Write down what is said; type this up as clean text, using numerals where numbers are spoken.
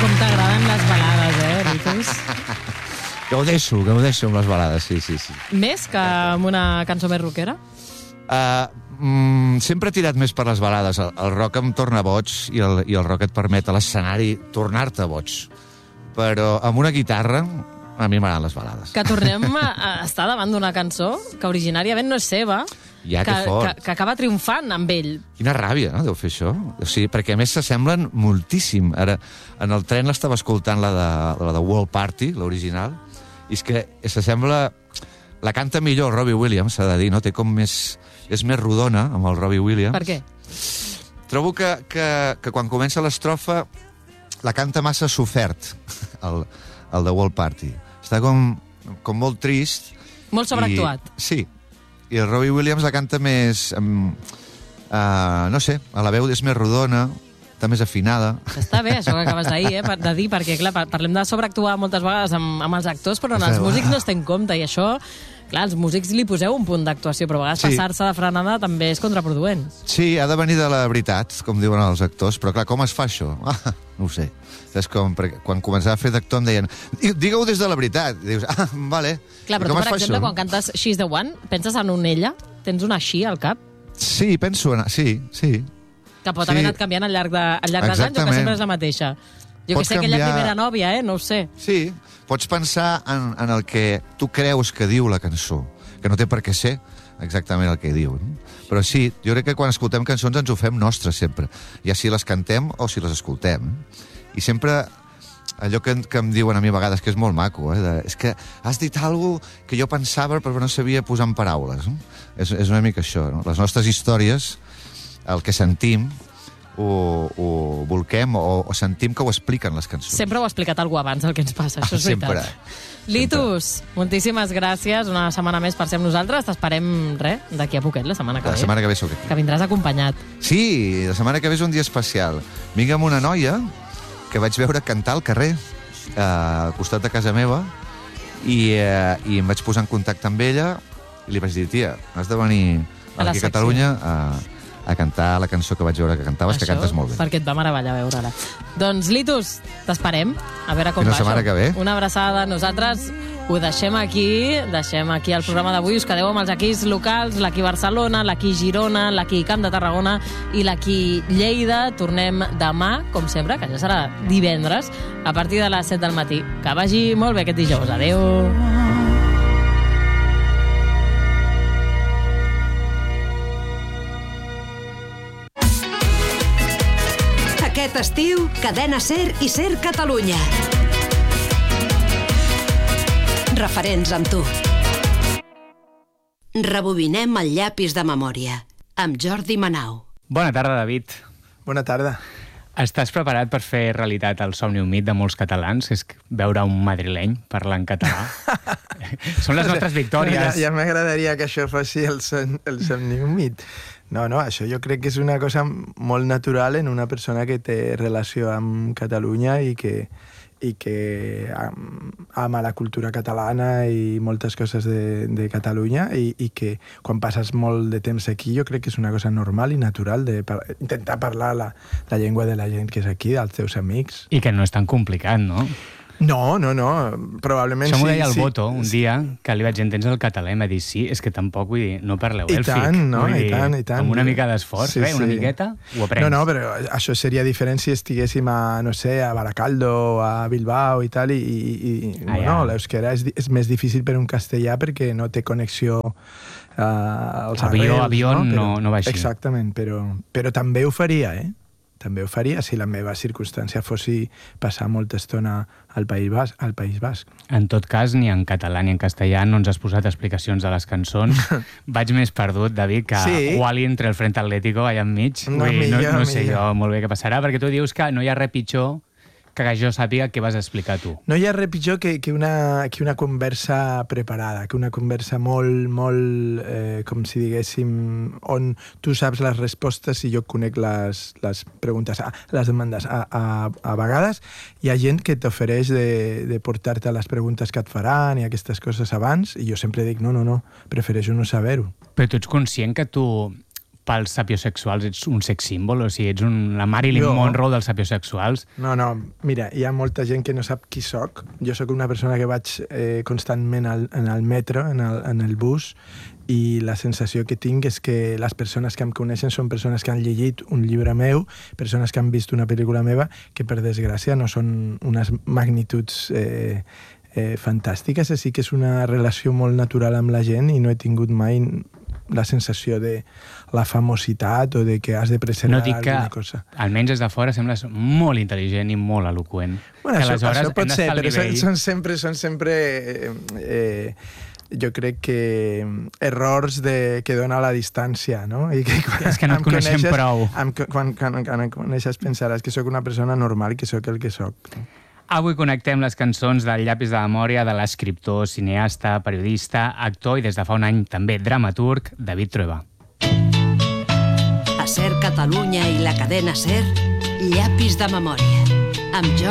Com t'agraden les balades, Ritus? Gaudeixo amb les balades, sí. Més que amb una cançó més rockera? Sempre he tirat més per les balades. El rock em torna boig i el rock et permet a l'escenari tornar-te boig. Però amb una guitarra a mi m'agraden les balades. Que tornem a estar davant d'una cançó que originàriament no és seva, que acaba triomfant amb ell. Quina ràbia, no?, deu fer això. O sigui, perquè a més s'assemblen moltíssim. Ara, en el tren l'estava escoltant la de World Party, l'original, i és que s'assembla... La canta millor el Robbie Williams, s'ha de dir, no? Té com més... És més rodona, amb el Robbie Williams. Per què? Trobo que quan comença l'estrofa la canta massa sofert, el de World Party. Està com molt trist. Molt sobreactuat. Sí. I el Robbie Williams la canta més... no sé, a la veu és més rodona, està més afinada. Està bé, això que acabes de dir, perquè, clar, parlem de sobreactuar moltes vegades amb els actors, però en els músics no es té en compte, i això, clar, els músics li poseu un punt d'actuació, però a vegades passar-se de frenada també és contraproduent. Sí, ha de venir de la veritat, com diuen els actors, però clar, com es fa això? No ho sé. És com, quan començava a fer d'actor em deien, digue-ho des de la veritat. I dius, vale. Clar, però tu, per exemple, quan cantes She's the One, penses en un ella? Tens una she al cap? Sí, penso en... Sí. Que pot haver anat canviant al llarg dels anys, o que sempre és la mateixa. Jo que sé que ella és primera nòvia, no ho sé. Sí, pots pensar en el que tu creus que diu la cançó, que no té per què ser exactament el que diu. No? Però sí, jo crec que quan escoltem cançons ens ho fem nostres sempre, ja si les cantem o si les escoltem. I sempre allò que em diuen a mi a vegades, que és molt maco, és que has dit alguna cosa que jo pensava però no sabia posar en paraules. No? És una mica això, no? Les nostres històries, el que sentim, ho volquem o sentim que ho expliquen les cançons. Sempre ho ha explicat algú abans, el que ens passa, això és veritat. Litus, moltíssimes gràcies. Una setmana més per ser amb nosaltres. T'esperem, d'aquí a poquet, la setmana que ve. La setmana que ve sóc aquí. Que vindràs acompanyat. Sí, la setmana que ve és un dia especial. Vinc amb una noia que vaig veure cantar al carrer, al costat de casa meva, i em vaig posar en contacte amb ella i li vaig dir, tia, has de venir aquí a Catalunya a cantar la cançó que vaig veure que cantaves, que cantes molt bé. Perquè et va meravellar veure-la. Doncs, Litus, t'esperem. A veure com va això. Fins la setmana que ve. Una abraçada. Nosaltres ho deixem aquí el programa d'avui. Us quedeu amb els equips locals, l'equip Barcelona, l'equip Girona, l'equip Camp de Tarragona i l'equip Lleida. Tornem demà, com sempre, que ja serà divendres, a partir de les 7 del matí. Que vagi molt bé aquest dijous. Adéu. Aquest estiu, Cadena Ser i Ser Catalunya. Referents amb tu. Rebobinem el llapis de memòria, amb Jordi Manau. Bona tarda, David. Bona tarda. Estàs preparat per fer realitat el somni humit de molts catalans? És veure un madrileny parlar en català. Són les nostres victòries. Ja m'agradaria que això fos el somni humit. No, això jo crec que és una cosa molt natural en una persona que té relació amb Catalunya i que ama la cultura catalana i moltes coses de Catalunya i que quan passes molt de temps aquí jo crec que és una cosa normal i natural d'intentar parlar la llengua de la gent que és aquí, dels teus amics. I que no és tan complicat, no? No, probablement sí. Això m'ho deia el Boto un dia, que li vaig dir, entens el català, i m'ha dit, sí, és que tampoc, vull dir, no parleu èlfic. I tant. Amb una mica d'esforç, una miqueta, ho aprens. No, però això seria diferent si estiguéssim a Baracaldo, a Bilbao i tal, l'euskera és més difícil per un castellà perquè no té connexió als arrels. Avió no va així. Exactament, però també ho faria, També ho faria si la meva circumstància fos passar molta estona al País Basc. En tot cas, ni en català ni en castellà no ens has posat explicacions de les cançons. Vaig més perdut, David, que Wally entre el Frente Atlético allà enmig. No sé jo molt bé què passarà, perquè tu dius que no hi ha res pitjor que jo sàpiga què vas explicar tu. No hi ha res pitjor que una conversa preparada, que una conversa molt, com si diguéssim, on tu saps les respostes i jo conec les preguntes, les demandes. A vegades hi ha gent que t'ofereix de portar-te les preguntes que et faran i aquestes coses abans, i jo sempre dic, no, prefereixo no saber-ho. Però tu ets conscient que tu pels sapiosexuals ets un sex símbol, o sigui, ets la Marilyn Monroe dels sapiosexuals. No, mira, hi ha molta gent que no sap qui soc. Jo sóc una persona que vaig constantment en el metro, en el bus, i la sensació que tinc és que les persones que em coneixen són persones que han llegit un llibre meu, persones que han vist una pel·lícula meva, que per desgràcia no són unes magnituds fantàstiques, així que és una relació molt natural amb la gent i no he tingut mai la sensació de la famositat o de que has de preservar alguna cosa. No dic que, almenys des de fora, sembles molt intel·ligent i molt eloqüent. Bueno, això pot ser, però són sempre jo crec que errors que dona la distància, no? I que és que no et coneixem prou. Quan em coneixes pensaràs que sóc una persona normal i que sóc el que sóc. Avui connectem les cançons del Llapis de memòria de l'escriptor, cineasta, periodista, actor i des de fa un any també dramaturg, David Trueba. A SER Catalunya i la cadena SER, Llapis de memòria, amb